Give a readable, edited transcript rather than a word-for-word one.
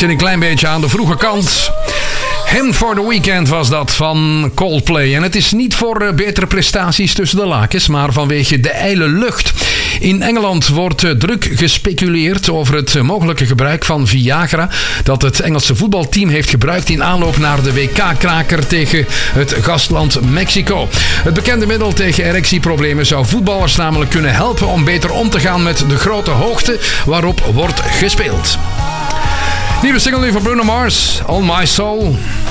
Misschien een klein beetje aan de vroege kant. Hymn for the Weekend was dat van Coldplay. En het is niet voor betere prestaties tussen de lakens, maar vanwege de ijle lucht. In Engeland wordt druk gespeculeerd over het mogelijke gebruik van Viagra dat het Engelse voetbalteam heeft gebruikt in aanloop naar de WK-kraker tegen het gastland Mexico. Het bekende middel tegen erectieproblemen zou voetballers namelijk kunnen helpen om beter om te gaan met de grote hoogte waarop wordt gespeeld. Nieuwe single nu van Bruno Mars, All My Soul.